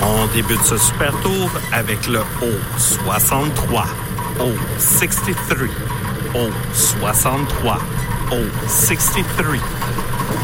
On débute ce super tour avec le O63, O63, O63, O63.